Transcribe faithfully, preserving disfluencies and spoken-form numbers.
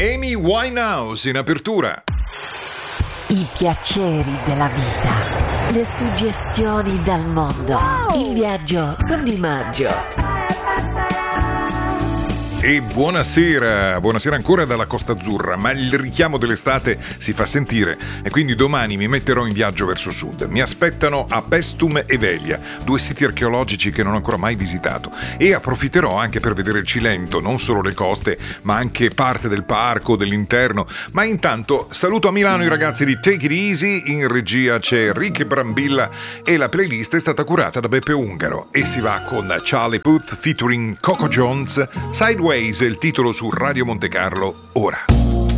Amy Winehouse in apertura. I piaceri della vita, le suggestioni dal mondo, wow. Il viaggio con Di Maggio. E buonasera, buonasera ancora dalla Costa Azzurra, ma il richiamo dell'estate si fa sentire e quindi domani mi metterò in viaggio verso sud. Mi aspettano a Paestum e Velia, due siti archeologici che non ho ancora mai visitato, e approfitterò anche per vedere il Cilento, non solo le coste, ma anche parte del parco, dell'interno. Ma intanto saluto a Milano i ragazzi di Take It Easy, in regia c'è Rick Brambilla e la playlist è stata curata da Beppe Ungaro e si va con Charlie Puth featuring Coco Jones, Sideways è il titolo su Radio Monte Carlo, ora.